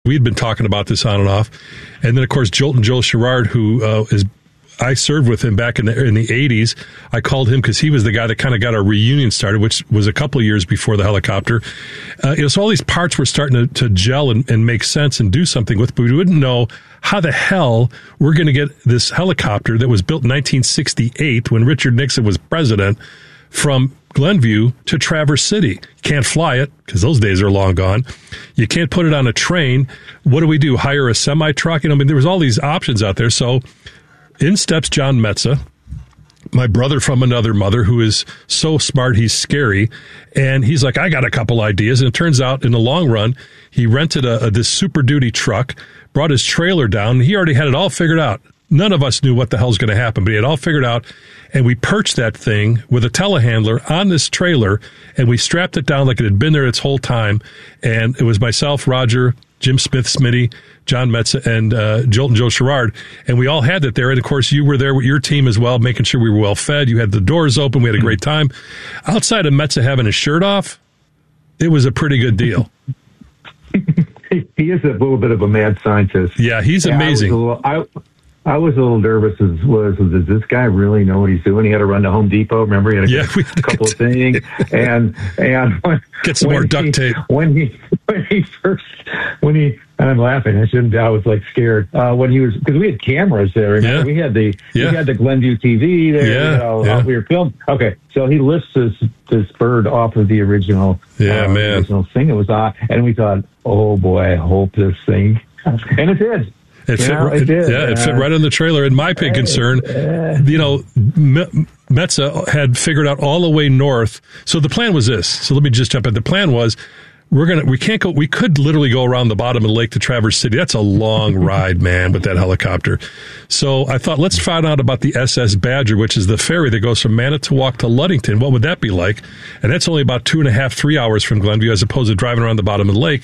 We'd been talking about this on and off. And then, of course, Jolton Joe Sherrard, who I served with him back in the 80s. I called him because he was the guy that kind of got our reunion started, which was a couple of years before the helicopter. So all these parts were starting to gel and make sense and do something with, but we wouldn't know how the hell we're going to get this helicopter that was built in 1968 when Richard Nixon was president from Glenview to Traverse City. You can't fly it because those days are long gone. You can't put it on a train. What do? Hire a semi-truck? There was all these options out there. So in steps John Metza, my brother from another mother, who is so smart he's scary. And he's like, I got a couple ideas. And it turns out in the long run, he rented this Super Duty truck, brought his trailer down. And he already had it all figured out. None of us knew what the hell's going to happen, but he had all figured out. And we perched that thing with a telehandler on this trailer, and we strapped it down like it had been there its whole time. And it was myself, Roger, Jim Smith, Smitty, John Metza, and Jolton Joe Sherrard. And we all had that there. And, of course, you were there with your team as well, making sure we were well fed. You had the doors open. We had a great time. Outside of Metza having his shirt off, it was a pretty good deal. He is a little bit of a mad scientist. Yeah, he's amazing. I was a little nervous. Does this guy really know what he's doing? He had to run to Home Depot. Remember, he had a couple of things, and get some more duct tape. When I'm laughing. I was like scared when he was, because we had cameras there. Remember? Yeah. We had the Glenview TV there. We were filmed. Okay, so he lifts this bird off of the original. Original thing. It was on, and we thought, oh boy, I hope this thing, and it did. It fit right on the trailer. And my big concern, Metza had figured out all the way north. So the plan was this. So let me just jump in. The plan was we could literally go around the bottom of the lake to Traverse City. That's a long ride, man, with that helicopter. So I thought, let's find out about the SS Badger, which is the ferry that goes from Manitowoc to Ludington. What would that be like? And that's only about 2.5, 3 hours from Glenview, as opposed to driving around the bottom of the lake.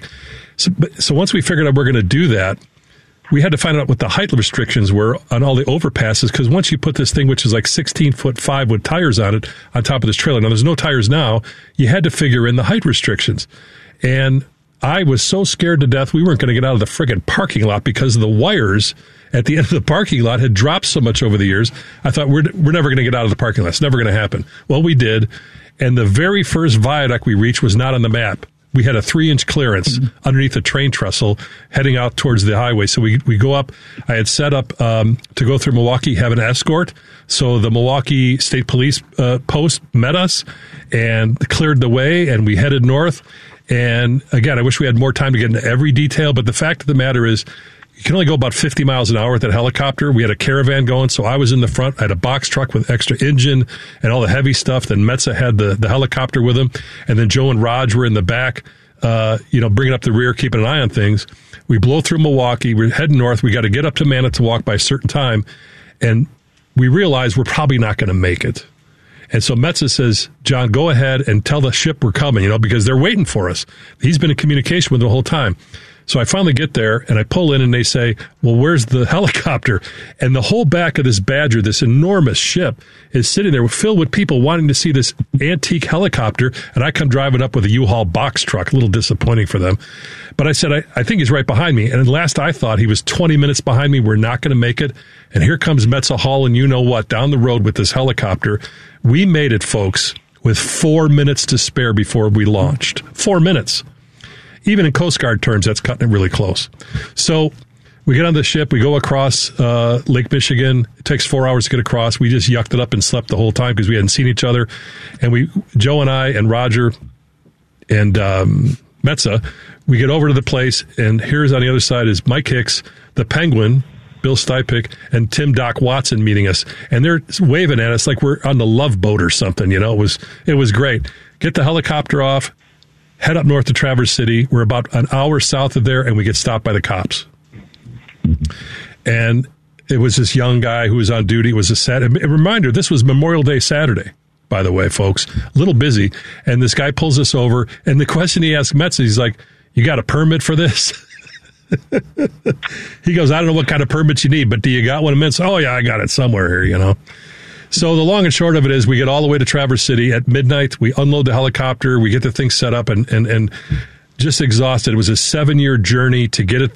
So once we figured out we're going to do that, we had to find out what the height restrictions were on all the overpasses, because once you put this thing, which is like 16'5" with tires on it, on top of this trailer, now there's no tires now, you had to figure in the height restrictions. And I was so scared to death we weren't going to get out of the friggin' parking lot because the wires at the end of the parking lot had dropped so much over the years. I thought, we're never going to get out of the parking lot. It's never going to happen. Well, we did. And the very first viaduct we reached was not on the map. We had a 3-inch clearance underneath a train trestle heading out towards the highway. So we go up. I had set up to go through Milwaukee, have an escort. So the Milwaukee State Police post met us and cleared the way, and we headed north. And again, I wish we had more time to get into every detail, but the fact of the matter is, you can only go about 50 miles an hour with that helicopter. We had a caravan going, so I was in the front. I had a box truck with extra engine and all the heavy stuff. Then Metza had the helicopter with him. And then Joe and Raj were in the back, bringing up the rear, keeping an eye on things. We blow through Milwaukee. We're heading north. We got to get up to Manitowoc by a certain time. And we realize we're probably not going to make it. And so Metza says, John, go ahead and tell the ship we're coming, because they're waiting for us. He's been in communication with them the whole time. So I finally get there, and I pull in, and they say, well, where's the helicopter? And the whole back of this Badger, this enormous ship, is sitting there filled with people wanting to see this antique helicopter, and I come driving up with a U-Haul box truck. A little disappointing for them. But I said, I think he's right behind me. And at last I thought he was 20 minutes behind me. We're not going to make it. And here comes Metza Hall, and you know what, down the road with this helicopter. We made it, folks, with 4 minutes to spare before we launched. 4 minutes. Even in Coast Guard terms, that's cutting it really close. So we get on the ship. We go across Lake Michigan. It takes 4 hours to get across. We just yucked it up and slept the whole time because we hadn't seen each other. And Joe and I and Roger and Metza, we get over to the place, and here's on the other side is Mike Hicks, the Penguin, Bill Stipik, and Tim Doc Watson meeting us. And they're waving at us like we're on the Love Boat or something. It was great. Get the helicopter off. Head up north to Traverse City. We're about an hour south of there, and we get stopped by the cops. And it was this young guy who was on duty. It was a reminder, this was Memorial Day Saturday, by the way, folks. A little busy. And this guy pulls us over, and the question he asked Metza, he's like, you got a permit for this? He goes, I don't know what kind of permits you need, but do you got one? And Metza, oh, yeah, I got it somewhere here, So the long and short of it is we get all the way to Traverse City at midnight. We unload the helicopter. We get the thing set up. And just exhausted. It was a 7-year journey to get it